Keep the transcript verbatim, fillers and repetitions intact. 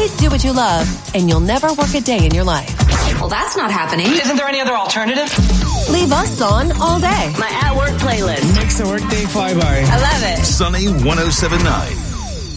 do what you love, and you'll never work a day in your life. Well, that's not happening. Isn't there any other alternative? Leave us on all day. My at-work playlist. Makes the workday fly by. I love it. Sunny one oh seven point nine.